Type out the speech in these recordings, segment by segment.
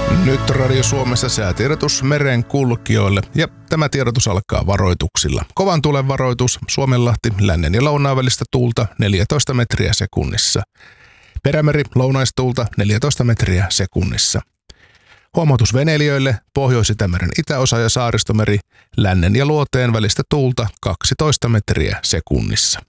Nyt Radio Suomessa säätiedotus merenkulkijoille ja tämä tiedotus alkaa varoituksilla. Kovan tuulen varoitus Suomenlahti, lännen ja lounaan välistä tuulta 14 metriä sekunnissa. Perämeri lounaistuulta 14 metriä sekunnissa. Huomautus veneilijöille Pohjois-Itämeren itäosa ja Saaristomeri, lännen ja luoteen välistä tuulta 12 metriä sekunnissa.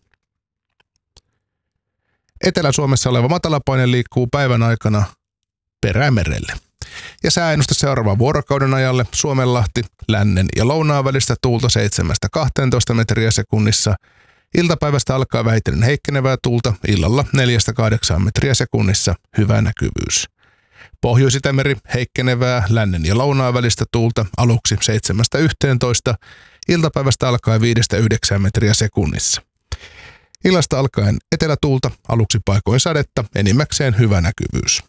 Etelä-Suomessa oleva matalapaine liikkuu päivän aikana Perämerelle. Ja sääennuste seuraavan vuorokauden ajalle Suomenlahti, lännen ja lounaan välistä tuulta 7-12 metriä sekunnissa. Iltapäivästä alkaa vähitellen heikkenevää tuulta, illalla 4-8 metriä sekunnissa, hyvä näkyvyys. Pohjois-Itämeri heikkenevää lännen ja lounaan välistä tuulta aluksi 7-11, iltapäivästä alkaen 5-9 metriä sekunnissa. Illasta alkaen etelätuulta, aluksi paikoin sadetta, enimmäkseen hyvä näkyvyys.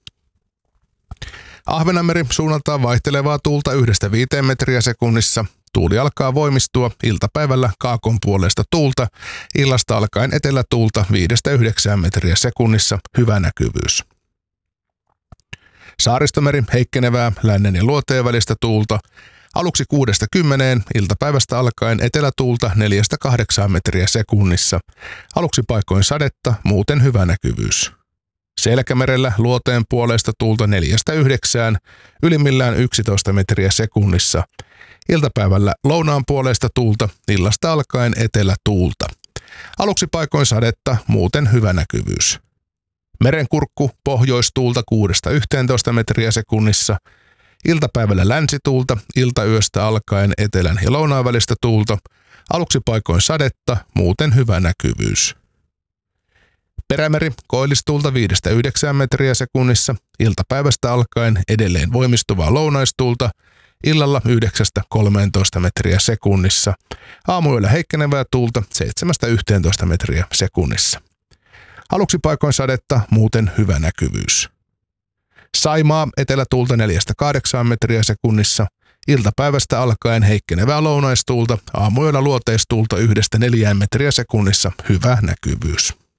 Ahvenanmeri suunnaltaan vaihtelevaa tuulta 1-5 metriä sekunnissa. Tuuli alkaa voimistua iltapäivällä kaakon puolesta tuulta, illasta alkaen etelätuulta 5-9 metriä sekunnissa, hyvä näkyvyys. Saaristomeri heikkenevää lännen ja luoteen välistä tuulta, aluksi 6-10, iltapäivästä alkaen etelätuulta 4-8 metriä sekunnissa, aluksi paikoin sadetta, muuten hyvä näkyvyys. Selkämerellä luoteen puolesta tuulta 4-9, ylimmillään 11 metriä sekunnissa. Iltapäivällä lounaan puolesta tuulta, illasta alkaen etelätuulta. Aluksi paikoin sadetta, muuten hyvä näkyvyys. Merenkurkku pohjoistuulta 6-11 metriä sekunnissa. Iltapäivällä länsituulta, iltayöstä alkaen etelän ja lounaan välistä tuulta. Aluksi paikoin sadetta, muuten hyvä näkyvyys. Perämeri koillistuulta 5-9 metriä sekunnissa, iltapäivästä alkaen edelleen voimistuvaa lounaistuulta, illalla 9-13 metriä sekunnissa, aamuyöllä heikkenevää tuulta 7-11 metriä sekunnissa. Aluksi paikoin sadetta, muuten hyvä näkyvyys. Saimaa etelätuulta 4-8 metriä sekunnissa, iltapäivästä alkaen heikkenevää lounaistuulta, aamuyöllä luoteistuulta 1-4 metriä sekunnissa, hyvä näkyvyys.